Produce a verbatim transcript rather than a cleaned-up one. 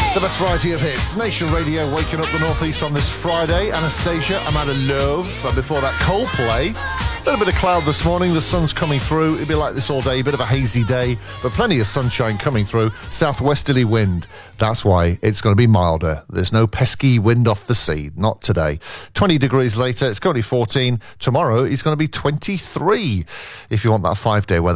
The best variety of hits. Nation Radio waking up the northeast on this Friday. Anastasia, I'm out of love. And before that, Coldplay. A little bit of cloud this morning. The sun's coming through. It'll be like this all day. A bit of a hazy day, but plenty of sunshine coming through. Southwesterly wind. That's why it's going to be milder. There's no pesky wind off the sea. Not today. twenty degrees later, it's going to be fourteen. Tomorrow, it's going to be twenty-three. If you want that five-day weather.